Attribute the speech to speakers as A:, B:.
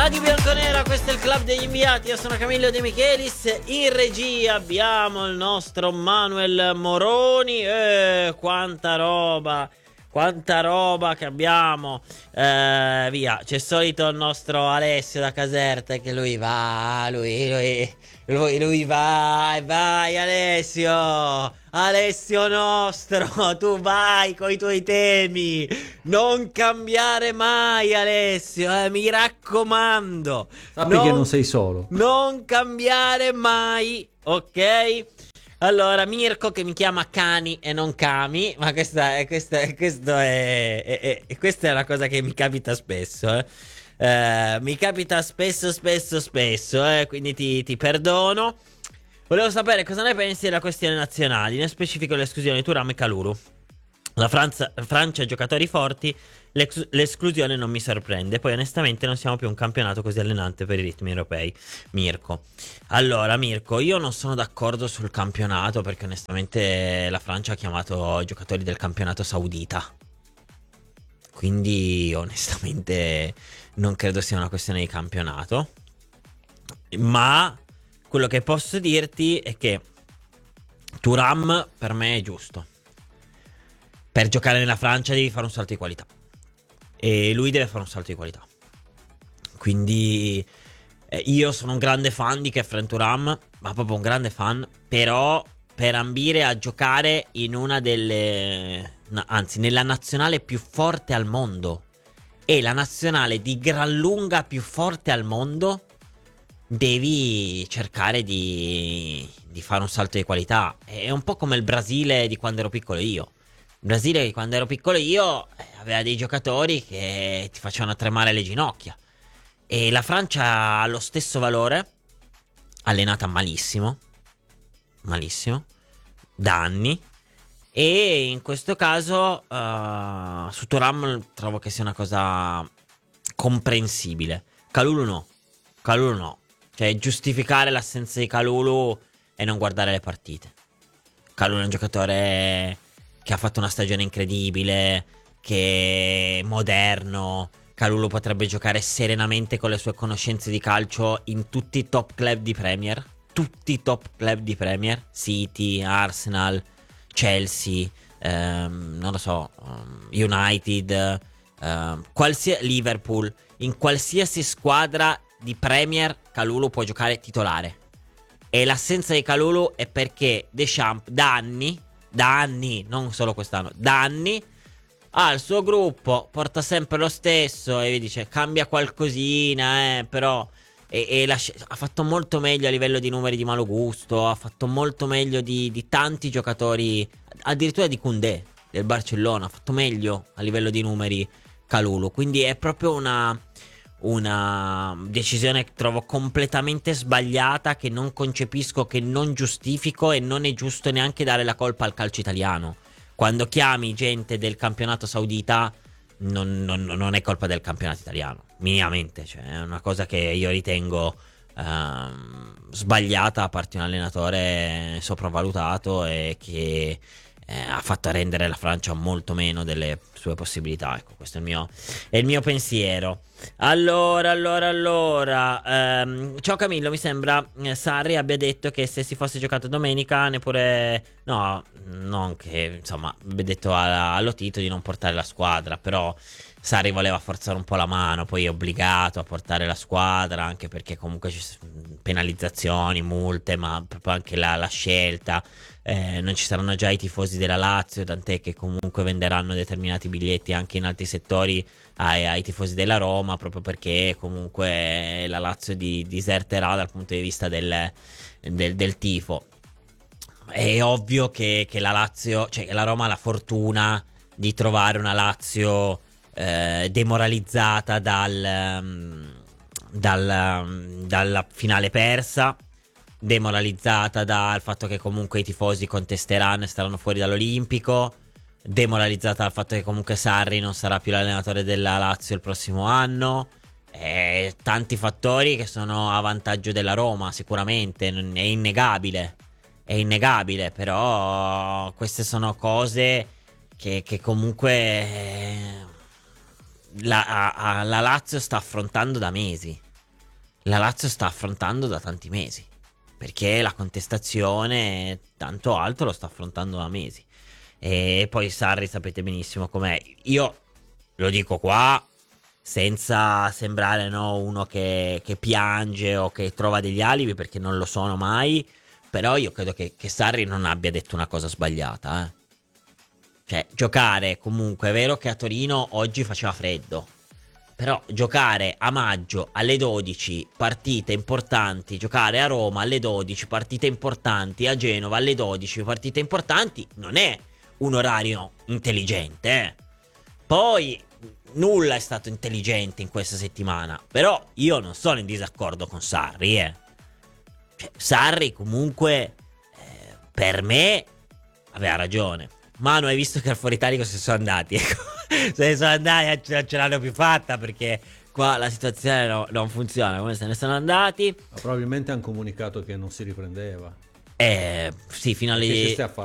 A: Radio Bianconera, questo è il Club degli Inviati. Io sono Camillo De Michelis. In regia abbiamo il nostro Manuel Moroni. Quanta roba che abbiamo. Via, c'è solito il nostro Alessio da Caserta, che lui va, lui vai Alessio nostro, tu vai coi tuoi temi, non cambiare mai, Alessio, mi raccomando.
B: Sappi che non sei solo.
A: Non cambiare mai, ok? Allora, Mirko che mi chiama Cani e non Cami, ma questa è una cosa che mi capita spesso, mi capita spesso, quindi ti perdono. Volevo sapere cosa ne pensi della questione nazionali, nel specifico l'esclusione di Thuram e Kalulu. La Francia ha giocatori forti, l'esclusione non mi sorprende. Poi onestamente non siamo più un campionato così allenante per i ritmi europei. Mirko. Allora Mirko, io non sono d'accordo sul campionato, perché onestamente la Francia ha chiamato giocatori del campionato saudita. Quindi onestamente non credo sia una questione di campionato. Ma quello che posso dirti è che Thuram per me è giusto. Per giocare nella Francia devi fare un salto di qualità. E lui deve fare un salto di qualità. Quindi io sono un grande fan di Khéphren Thuram, ma proprio un grande fan. Però per ambire a giocare in una delle... anzi, nella nazionale più forte al mondo, e la nazionale di gran lunga più forte al mondo, devi cercare di fare un salto di qualità. È un po' come il Brasile di quando ero piccolo io. Il Brasile, quando ero piccolo io, aveva dei giocatori che ti facevano tremare le ginocchia. E la Francia ha lo stesso valore, allenata malissimo, da anni. E in questo caso su Thuram trovo che sia una cosa comprensibile. Kalulu no. Cioè, giustificare l'assenza di Kalulu e non guardare le partite. Kalulu è un giocatore che ha fatto una stagione incredibile, che è moderno. Kalulu potrebbe giocare serenamente con le sue conoscenze di calcio in tutti i top club di Premier. City, Arsenal, Chelsea, non lo so, United, Liverpool. In qualsiasi squadra di Premier Kalulu può giocare titolare. E l'assenza di Kalulu è perché Deschamps da anni, non solo quest'anno, da anni, ha il suo gruppo, porta sempre lo stesso e vi dice cambia qualcosina, però ha fatto molto meglio a livello di numeri di Malo Gusto, ha fatto molto meglio di tanti giocatori, addirittura di Koundé del Barcellona, ha fatto meglio a livello di numeri Kalulu. Quindi è proprio una decisione che trovo completamente sbagliata, che non concepisco, che non giustifico, e non è giusto neanche dare la colpa al calcio italiano. Quando chiami gente del campionato saudita non è colpa del campionato italiano, minimamente. Cioè, è una cosa che io ritengo sbagliata, a parte un allenatore sopravvalutato e che ha fatto rendere la Francia molto meno delle sue possibilità. Ecco, questo è il mio pensiero. Allora, ciao Camillo, mi sembra Sarri abbia detto che se si fosse giocato domenica neppure... No, non che, insomma, abbia detto allo Tito di non portare la squadra, però Sarri voleva forzare un po' la mano, poi è obbligato a portare la squadra, anche perché comunque ci sono penalizzazioni, multe, ma proprio anche la scelta. Non ci saranno già i tifosi della Lazio, tant'è che comunque venderanno determinati biglietti anche in altri settori ai tifosi della Roma, proprio perché comunque la Lazio diserterà dal punto di vista del tifo. È ovvio che la Lazio, cioè che la Roma ha la fortuna di trovare una Lazio demoralizzata dalla finale persa, demoralizzata dal fatto che comunque i tifosi contesteranno e staranno fuori dall'Olimpico, demoralizzata dal fatto che comunque Sarri non sarà più l'allenatore della Lazio il prossimo anno. Tanti fattori che sono a vantaggio della Roma, sicuramente, è innegabile, però queste sono cose che comunque la Lazio sta affrontando da mesi. la Lazio sta affrontando da tanti mesi, perché la contestazione tanto alto lo sta affrontando da mesi. E poi Sarri sapete benissimo com'è. Io lo dico qua senza sembrare, no, uno che piange o che trova degli alibi, perché non lo sono mai. Però io credo che Sarri non abbia detto una cosa sbagliata, eh. Cioè, giocare comunque, è vero che a Torino oggi faceva freddo, però giocare a maggio alle 12 partite importanti, giocare a Roma alle 12 partite importanti, a Genova alle 12 partite importanti, non è un orario intelligente, eh. Poi nulla è stato intelligente in questa settimana, però io non sono in disaccordo con Sarri, eh. Cioè, Sarri comunque, per me, aveva ragione. Manu, hai visto che al Fuori Italico se sono andati, ecco. Se ne sono andati, non ce l'hanno più fatta, perché qua la situazione non funziona. Come se ne sono andati?
B: Ma probabilmente hanno comunicato che non si riprendeva.
A: Sì, fino
B: Perché si
A: alle
B: stia a